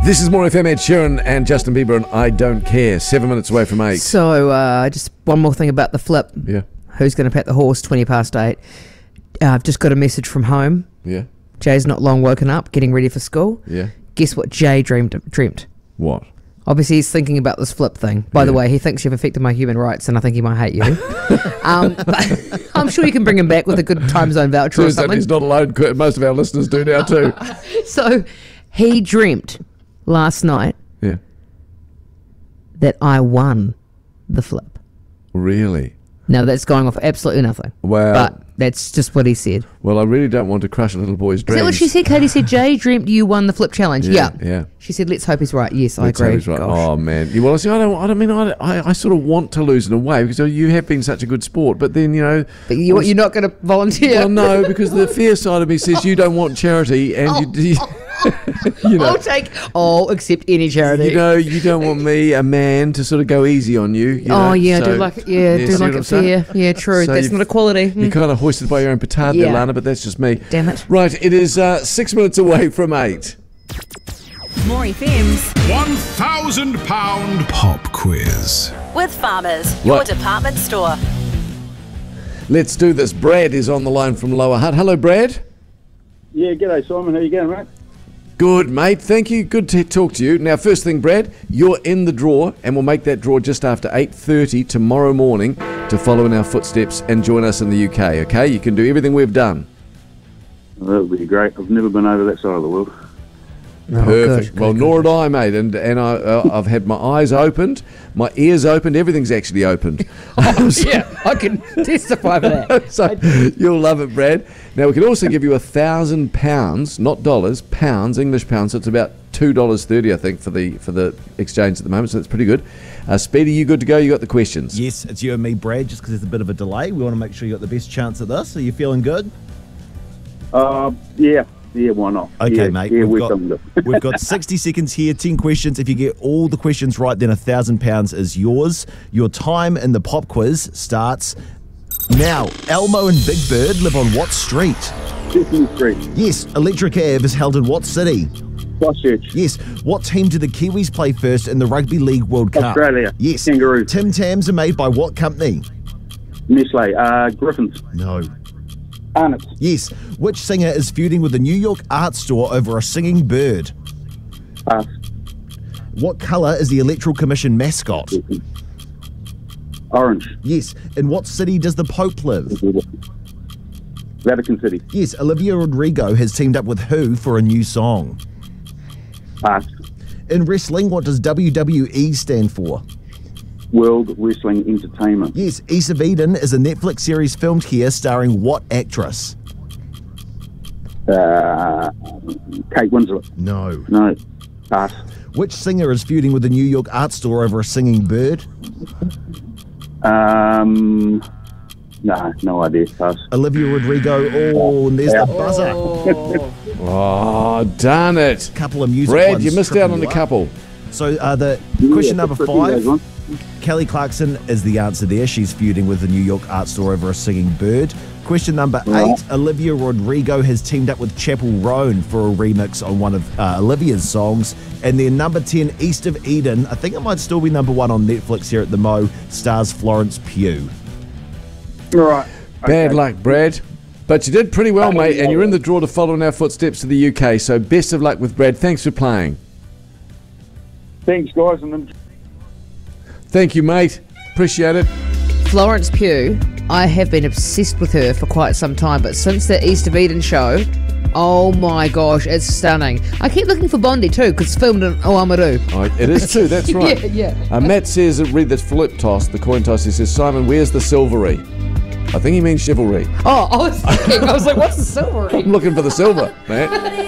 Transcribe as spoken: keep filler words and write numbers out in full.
This is More F M, Ed Sheeran and Justin Bieber and I Don't Care. Seven minutes away from eight. So, uh, just one more thing about the flip. Yeah. Who's going to pat the horse? twenty past eight. Uh, I've just got a message from home. Yeah. Jay's not long woken up, getting ready for school. Yeah. Guess what Jay dreamed dreamt? What? Obviously, he's thinking about this flip thing. By Yeah. the way, he thinks you've affected my human rights, and I think he might hate you. um, but I'm sure you can bring him back with a good time zone voucher or Turns out something. he's not alone. Most of our listeners do now too. So, he dreamt last night Yeah. that I won the flip. Really? Now, that's going off absolutely nothing. Wow. But that's just what he said. Well, I really don't want to crush a little boy's Is dreams. that what she said? Katie said, Jay dreamt you won the flip challenge. Yeah. Yeah. Yeah. She said, let's hope he's right. Yes, Let's I hope agree. he's right. Gosh. Oh man. Yeah, well, I see. I don't. I don't mean. I, I. I sort of want to lose in a way because you have been such a good sport. But then you know. But you, you're not going to volunteer. Well, no, because the fair side of me says you don't want charity, and you, you know. I'll take all except any charity. You know, you don't want me, a man, to sort of go easy on you. you oh know, yeah, so, do like yeah, yeah, do see like what I'm it saying? fair. Yeah, true. So That's you've- not equality. You're Mm. kind of hoisted by your own petard there, Yeah. Lana, but that's just me. Damn it. Right, it is uh, six minutes away from eight. More F M's one thousand pound pop quiz. with Farmers, your Right. department store. Let's do this. Brad is on the line from Lower Hutt. Hello, Brad. Yeah, g'day Simon, how you going, mate? Good, mate. Thank you. Good to talk to you. Now, first thing, Brad, you're in the draw, and we'll make that draw just after eight thirty tomorrow morning to follow in our footsteps and join us in the U K, okay? You can do everything we've done. Well, that would be great. I've never been over that side of the world. Oh, Perfect. good, well, good, nor had I, mate. And and I, uh, I've had my eyes opened, my ears opened, everything's actually opened. Yeah, I can testify for that. So you'll love it, Brad. Now, we can also give you a thousand pounds, not dollars, pounds, English pounds. So it's about two dollars thirty, I think, for the for the exchange at the moment. So that's pretty good. Uh, Speedy, you good to go? You got the questions? Yes, it's you and me, Brad, just because there's a bit of a delay. We want to make sure you got the best chance at this. Are you feeling good? Uh, yeah, yeah, why not? Okay, yeah, mate. Yeah, we've, we're got, coming to- we've got sixty seconds here, ten questions. If you get all the questions right, then a thousand pounds is yours. Your time in the pop quiz starts now. Elmo and Big Bird live on what street? Sesame Street, Yes. Electric Ave is held in what city? Christchurch, Yes. What team do the Kiwis play first in the Rugby League World Cup? Australia, Yes. Kangaroos, Tim Tams are made by what company? Nestle, uh, Griffins, No. Arnott's, Yes. Which singer is feuding with the New York art store over a singing bird? Pass, What colour is the Electoral Commission mascot? Orange, Yes. In what city does the Pope live? Vatican City, Yes. Olivia Rodrigo has teamed up with who for a new song? Pass, In wrestling, what does W W E stand for? World Wrestling Entertainment, Yes. East of Eden is a Netflix series filmed here starring what actress? uh, Kate Winslet, No. no, pass, Which singer is feuding with the New York art store over a singing bird? um, no, no idea, pass. Olivia Rodrigo. Oh, and there's the buzzer. Oh, darn it. Couple of music Brad, ones you missed tripping out on you a up. couple. So uh, the Yeah, question number tricky, those five, ones. Kelly Clarkson is the answer there. She's feuding with the New York art store over a singing bird. Question number Right. eight, Olivia Rodrigo has teamed up with Chapel Roan for a remix on one of uh, Olivia's songs. And then number ten, East of Eden, I think it might still be number one on Netflix here at the Mo, stars Florence Pugh. Right. Bad okay. luck, Brad. But you did pretty well, Oh, mate, yeah. and you're in the draw to follow in our footsteps to the U K. So best of luck with Brad. Thanks for playing. Thanks, guys, and then Thank you, mate. Appreciate it. Florence Pugh, I have been obsessed with her for quite some time, but since the East of Eden show, oh my gosh, it's stunning. I keep looking for Bondi too, because it's filmed in Oamaru. Oh, it is too, that's right. Yeah, yeah. Uh, Matt says, read the flip toss, the coin toss. He says, Simon, where's the silvery? I think he means chivalry. Oh, I was thinking, I was like, what's the silvery? I'm looking for the silver, Matt.